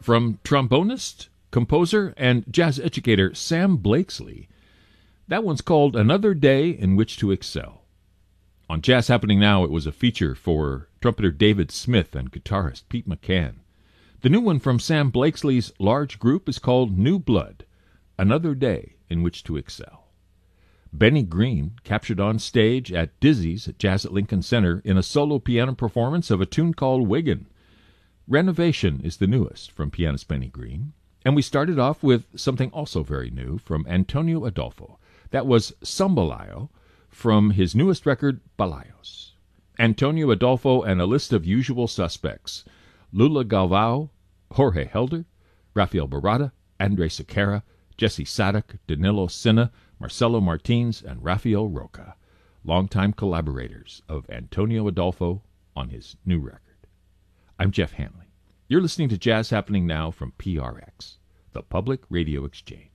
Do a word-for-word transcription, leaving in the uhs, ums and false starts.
From trombonist, composer, and jazz educator Sam Blakesley, that one's called Another Day in Which to Excel. On Jazz Happening Now, it was a feature for trumpeter David Smith and guitarist Pete McCann. The new one from Sam Blakesley's large group is called New Blood, Another Day in Which to Excel. Benny Green captured on stage at Dizzy's at Jazz at Lincoln Center in a solo piano performance of a tune called Wiggin. Renovation is the newest from pianist Benny Green. And we started off with something also very new from Antonio Adolfo. That was Sambalayo from his newest record, Balayos. Antonio Adolfo and a list of usual suspects: Lula Galvao, Jorge Helder, Rafael Barada, Andre Sequeira, Jesse Sadek, Danilo Sinna, Marcelo Martins, and Rafael Roca, longtime collaborators of Antonio Adolfo on his new record. I'm Jeff Hanley. You're listening to Jazz Happening Now from P R X, the Public Radio Exchange.